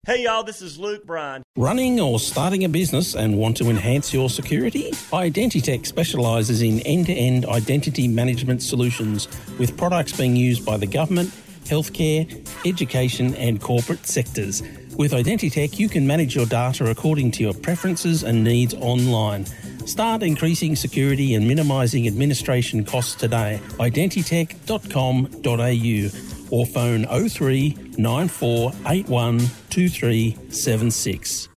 Hey y'all, this is Luke Bryan. Running or starting a business and want to enhance your security? Identitech specialises in end-to-end identity management solutions with products being used by the government, healthcare, education and corporate sectors. With Identitech, you can manage your data according to your preferences and needs online. Start increasing security and minimising administration costs today. Identitech.com.au or phone 03 9481 2376.